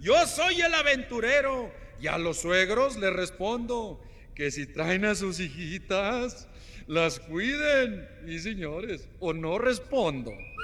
Yo soy el aventurero. Y a los suegros les respondo que si traen a sus hijitas, las cuiden. Y señores, o no respondo.